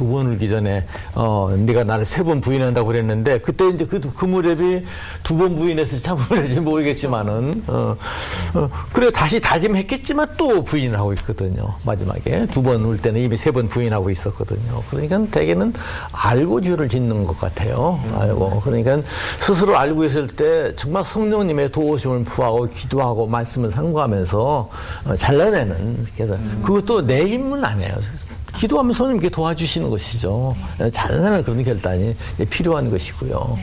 두 번 울기 전에 네가 나를 3번 부인한다고 그랬는데 그때 이제 그 무렵이 2번 부인했을지 참 모르겠지만은 그래 다시 다짐했겠지만 또 부인을 하고 있거든요. 마지막에 2번 울 때는 이미 3번 부인하고 있었거든요. 그러니까 대개는 알고 죄를 짓는 것 같아요. 알고. 그러니까 스스로 알고 있을 때 정말 성령님의 도우심을 구하고 기도하고 말씀을 상고하면서 잘라내는. 그래서 그것도 내 힘은 아니에요. 기도하면 성령님께 도와주시는 것이죠. 잘라내는 그런 결단이 필요한 것이고요.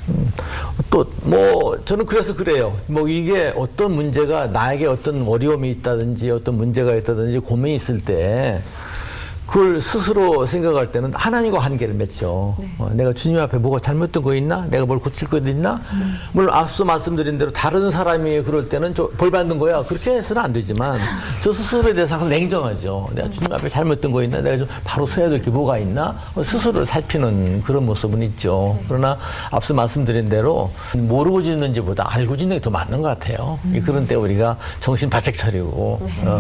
또 저는 그래서 그래요. 이게 어떤 문제가 나에게 어떤 어려움이 있다든지 어떤 문제가 있다든지 고민이 있을 때 그걸 스스로 생각할 때는 하나님과 한계를 맺죠. 네. 내가 주님 앞에 뭐가 잘못된 거 있나? 내가 뭘 고칠 거 있나? 물론 앞서 말씀드린 대로 다른 사람이 그럴 때는 벌 받는 거야. 그렇게 해서는 안 되지만 저 스스로에 대해서 항상 냉정하죠. 내가 주님 앞에 잘못된 거 있나? 내가 좀 바로 서야 될 게 뭐가 있나? 스스로를 살피는 그런 모습은 있죠. 그러나 앞서 말씀드린 대로 모르고 짓는지보다 알고 짓는 게 더 맞는 것 같아요. 그런 때 우리가 정신 바짝 차리고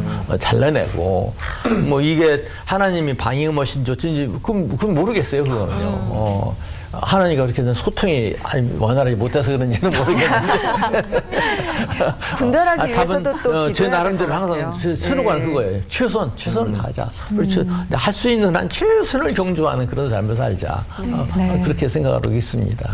잘라내고 이게 하나님이 방임하신지 어쩐지 그건 모르겠어요. 그거는요. 하나님과 그렇게 소통이 원활하지 못해서 그런지는 모르겠는데 분별하기 위해서도 또 기도해야 제 나름대로 항상 스노가는 그거예요. 최선을 다하자. 그렇죠. 할 수 있는 한 최선을 경주하는 그런 삶을 살자. 그렇게 생각하고 있습니다.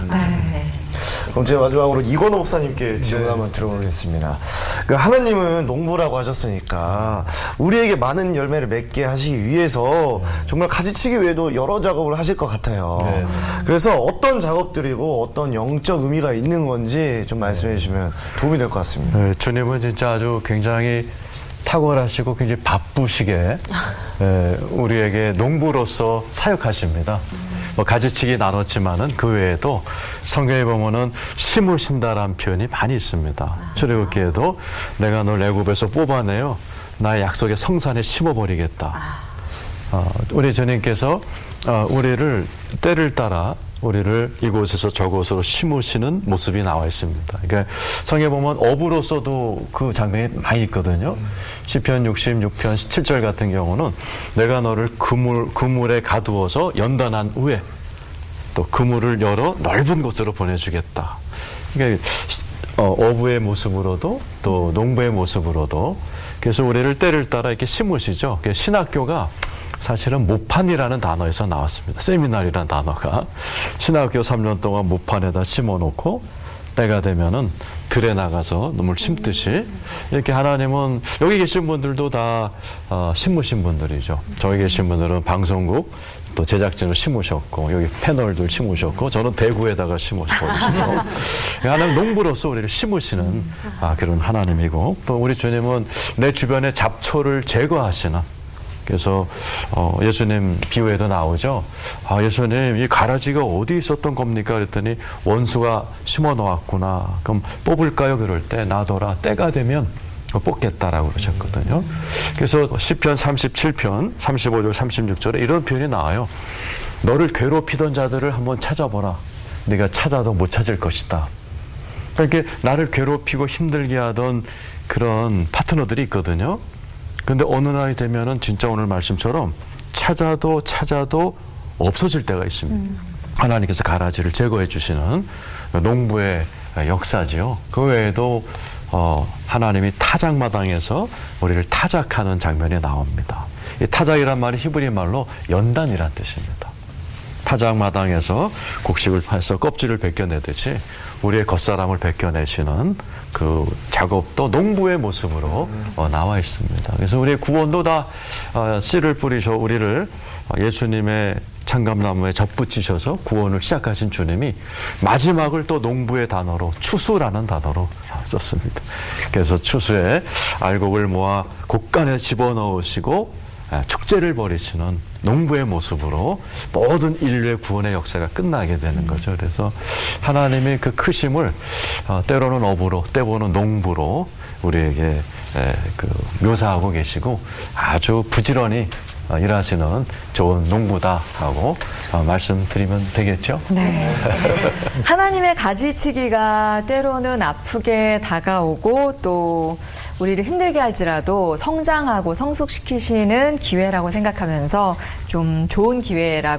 그럼 제가 마지막으로 이건호 목사님께 질문 한번 들어보겠습니다. 하나님은 농부라고 하셨으니까 우리에게 많은 열매를 맺게 하시기 위해서 정말 가지치기 외에도 여러 작업을 하실 것 같아요. 그래서 어떤 작업들이고 어떤 영적 의미가 있는 건지 좀 말씀해 주시면 도움이 될 것 같습니다. 네, 주님은 진짜 아주 굉장히 탁월하시고 굉장히 바쁘시게 우리에게 농부로서 사역하십니다. 가지치기 나눴지만은 그 외에도 성경에 보면은 심으신다라는 표현이 많이 있습니다. 출애굽기에도 내가 널 애굽에서 뽑아내어 나의 약속의 성산에 심어버리겠다. 우리 주님께서 우리를 때를 따라 우리를 이곳에서 저곳으로 심으시는 모습이 나와 있습니다. 그러니까 성경에 보면 어부로서도 그 장면이 많이 있거든요. 시편 66편 7절 같은 경우는 내가 너를 그물에 가두어서 연단한 후에 또 그물을 열어 넓은 곳으로 보내주겠다. 그러니까 어부의 모습으로도 또 농부의 모습으로도 그래서 우리를 때를 따라 이렇게 심으시죠. 신학교가 사실은 모판이라는 단어에서 나왔습니다. 세미나리라는 단어가 신학교 3년 동안 모판에다 심어놓고 때가 되면은 들에 나가서 놈을 심듯이 이렇게 하나님은 여기 계신 분들도 다 심으신 분들이죠. 저기 계신 분들은 방송국 또 제작진을 심으셨고 여기 패널들 심으셨고 저는 대구에다가 심으셨거든요. 하나님 농부로서 우리를 심으시는 그런 하나님이고 또 우리 주님은 내 주변의 잡초를 제거하시는 그래서 예수님 비유에도 나오죠. 예수님 이 가라지가 어디 있었던 겁니까? 그랬더니 원수가 심어 놓았구나. 그럼 뽑을까요? 그럴 때 놔둬라. 때가 되면 뽑겠다라고 그러셨거든요. 그래서 시편 37편 35절 36절에 이런 표현이 나와요. 너를 괴롭히던 자들을 한번 찾아보라. 네가 찾아도 못 찾을 것이다. 그러니까 나를 괴롭히고 힘들게 하던 그런 파트너들이 있거든요. 근데 어느 날이 되면은 진짜 오늘 말씀처럼 찾아도 없어질 때가 있습니다. 하나님께서 가라지를 제거해 주시는 농부의 역사죠. 그 외에도 하나님이 타작마당에서 우리를 타작하는 장면이 나옵니다. 이 타작이란 말이 히브리 말로 연단이란 뜻입니다. 타작마당에서 곡식을 해서 껍질을 벗겨내듯이 우리의 겉사람을 벗겨내시는 그 작업도 농부의 모습으로 나와 있습니다. 그래서 우리의 구원도 다 씨를 뿌리셔 우리를 예수님의 참감나무에 접붙이셔서 구원을 시작하신 주님이 마지막을 또 농부의 단어로 추수라는 단어로 썼습니다. 그래서 추수에 알곡을 모아 곡간에 집어넣으시고 축제를 벌이시는 농부의 모습으로 모든 인류의 구원의 역사가 끝나게 되는 거죠. 그래서 하나님의 그 크심을 때로는 어부로, 때로는 농부로 우리에게 묘사하고 계시고 아주 부지런히 일하시는 좋은 농부다라고 말씀드리면 되겠죠? 네. 하나님의 가지치기가 때로는 아프게 다가오고 또 우리를 힘들게 할지라도 성장하고 성숙시키시는 기회라고 생각하면서 좀 좋은 기회라고